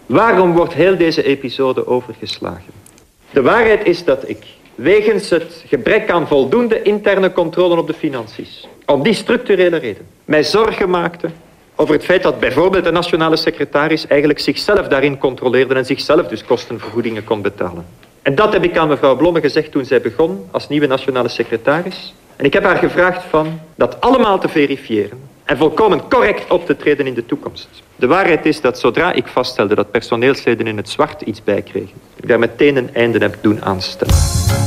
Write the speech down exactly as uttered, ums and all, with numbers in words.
Waarom wordt heel deze episode overgeslagen? De waarheid is dat ik, wegens het gebrek aan voldoende interne controle op de financiën, om die structurele reden, mij zorgen maakte over het feit dat bijvoorbeeld de nationale secretaris eigenlijk zichzelf daarin controleerde en zichzelf dus kostenvergoedingen kon betalen. En dat heb ik aan mevrouw Blomme gezegd toen zij begon als nieuwe nationale secretaris. En ik heb haar gevraagd van dat allemaal te verifiëren en volkomen correct op te treden in de toekomst. De waarheid is dat zodra ik vaststelde dat personeelsleden in het zwart iets bijkregen, ik daar meteen een einde heb doen aanstellen.